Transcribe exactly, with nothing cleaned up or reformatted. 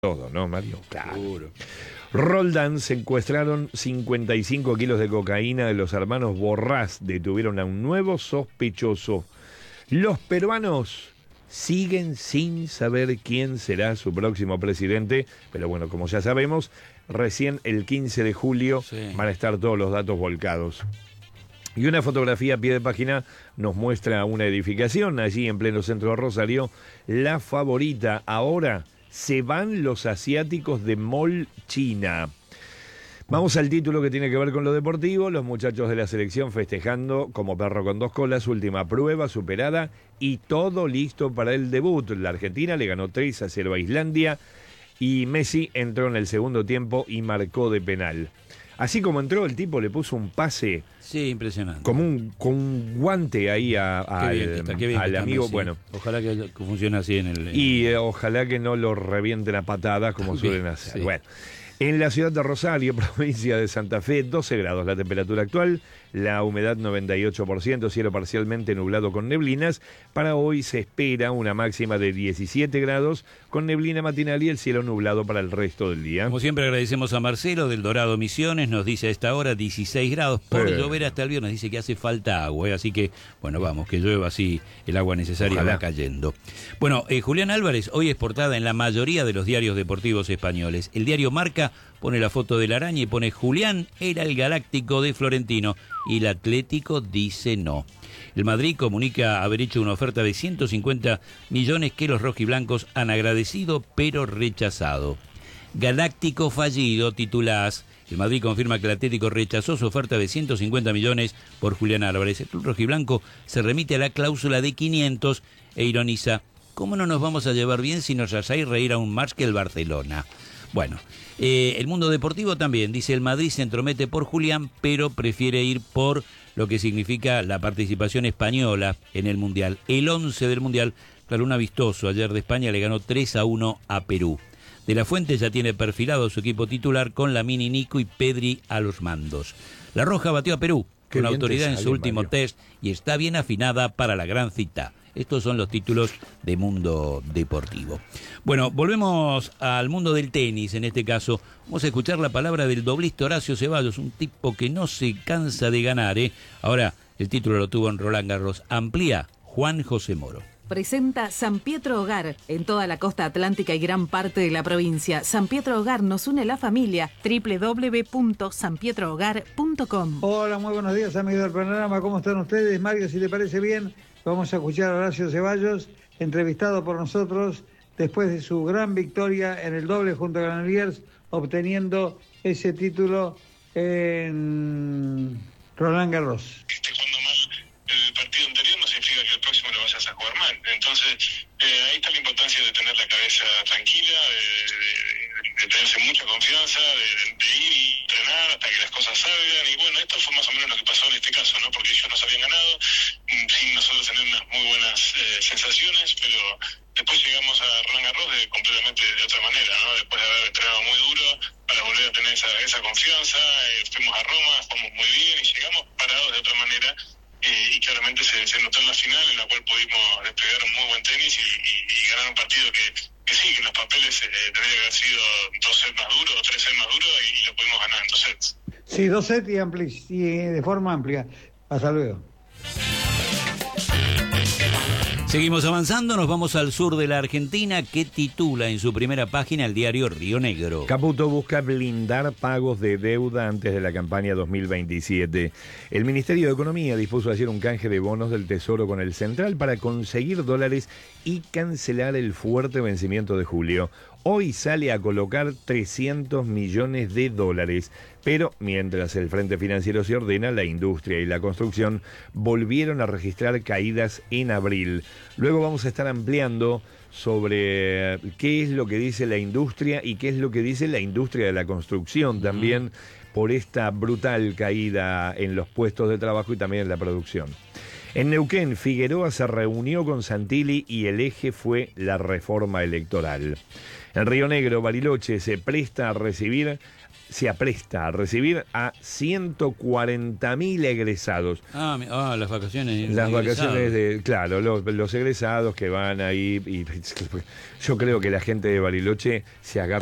Todo, ¿no, Mario? Claro. Seguro. Roldán secuestraron cincuenta y cinco kilos de cocaína de los hermanos Borrás. Detuvieron a un nuevo sospechoso. Los peruanos siguen sin saber quién será su próximo presidente, pero bueno, como ya sabemos, recién el quince de julio sí. van a estar todos los datos volcados. Y una fotografía a pie de página nos muestra una edificación allí en pleno centro de Rosario, La Favorita. Ahora se van los asiáticos de Mall China. Vamos al título que tiene que ver con lo deportivo. Los muchachos de la selección festejando como perro con dos colas, última prueba superada y todo listo para el debut. La Argentina le ganó tres a cero a Islandia y Messi entró en el segundo tiempo y marcó de penal. Así como entró, el tipo le puso un pase. Sí, impresionante. Como un, con un guante ahí a, a, qué bien, al, está, qué bien al amigo. Messi. Bueno, ojalá que, que funcione así en el. En... Y eh, ojalá que no lo revienten a patadas como También, suelen hacer. sí. Bueno, en la ciudad de Rosario, provincia de Santa Fe, doce grados la temperatura actual, la humedad noventa y ocho por ciento, cielo parcialmente nublado con neblinas. Para hoy se espera una máxima de diecisiete grados con neblina matinal y el cielo nublado para el resto del día. Como siempre agradecemos a Marcelo del Dorado Misiones, nos dice a esta hora dieciséis grados, por Eh. llover hasta el viernes, dice que hace falta agua, ¿eh? Así que, bueno, vamos, que llueva así, el agua necesaria Ojalá. va cayendo. Bueno, eh, Julián Álvarez hoy es portada en la mayoría de los diarios deportivos españoles. El diario Marca pone la foto de la araña y pone Julián era el galáctico de Florentino y el Atlético dice no. El Madrid comunica haber hecho una oferta de ciento cincuenta millones que los rojiblancos han agradecido pero rechazado. Galáctico fallido, titulás. El Madrid confirma que el Atlético rechazó su oferta de ciento cincuenta millones por Julián Álvarez. El club rojiblanco se remite a la cláusula de quinientos e ironiza: ¿cómo no nos vamos a llevar bien si nos hacéis reír aún más que el Barcelona? Bueno, eh, el mundo deportivo también dice: el Madrid se entromete por Julián, pero prefiere ir por lo que significa la participación española en el Mundial. El once del Mundial, claro, un amistoso ayer de España le ganó tres a uno a Perú. De la Fuente ya tiene perfilado su equipo titular con Lamine, Nico y Pedri a los mandos. La Roja batió a Perú Qué con bien autoridad te en sale, su último Mario. test y está bien afinada para la gran cita. Estos son los títulos de Mundo Deportivo. Bueno, volvemos al mundo del tenis, en este caso. Vamos a escuchar la palabra del doblista Horacio Ceballos, un tipo que no se cansa de ganar, ¿eh? Ahora, el título lo tuvo en Roland Garros. Amplía Juan José Moro. Presenta San Pietro Hogar en toda la costa atlántica y gran parte de la provincia. San Pietro Hogar nos une la familia. doble u doble u doble u punto san pietro hogar punto com. Hola, muy buenos días, amigos del Panorama. ¿Cómo están ustedes? Mario, si te parece bien, vamos a escuchar a Horacio Ceballos, entrevistado por nosotros después de su gran victoria en el doble junto a Granollers, obteniendo ese título en Roland Garros. Esté jugando mal el partido anterior no significa que el próximo lo vayas a jugar mal. Entonces, eh, ahí está la importancia de tener la cabeza tranquila, de, de, de, de tenerse mucha confianza, de, de, de ir y entrenar hasta que las cosas salgan. Y bueno, esto fue más o menos lo que pasó en este caso, ¿no? Porque ellos nos habían ganado, sin nosotros tener unas muy buenas eh, sensaciones, pero después llegamos a Roland Garros de, completamente de otra manera, ¿no? Después de haber entrenado muy duro para volver a tener esa, esa confianza, eh, fuimos a Roma, jugamos muy bien y llegamos parados de otra manera. Eh, y claramente se, se notó en la final, en la cual pudimos desplegar un muy buen tenis y, y, y ganar un partido que, que sí, que en los papeles eh, tendría que haber sido dos sets más duros o tres sets más duros y, y lo pudimos ganar en dos sets. Sí, dos sets y, ampli y de forma amplia. Hasta luego. Seguimos avanzando, nos vamos al sur de la Argentina, que titula en su primera página el diario Río Negro. Caputo busca blindar pagos de deuda antes de la campaña dos mil veintisiete. El Ministerio de Economía dispuso ayer un canje de bonos del Tesoro con el Central para conseguir dólares y cancelar el fuerte vencimiento de julio. Hoy sale a colocar trescientos millones de dólares, pero mientras el Frente Financiero se ordena, la industria y la construcción volvieron a registrar caídas en abril. Luego vamos a estar ampliando sobre qué es lo que dice la industria y qué es lo que dice la industria de la construcción también, por esta brutal caída en los puestos de trabajo y también en la producción. En Neuquén, Figueroa se reunió con Santilli y el eje fue la reforma electoral. En Río Negro, Bariloche se presta a recibir, se apresta a recibir a ciento cuarenta mil egresados. Ah, mi- ah, las vacaciones. Las egresados. vacaciones de, claro, los, los egresados que van ahí, y yo creo que la gente de Bariloche se agarra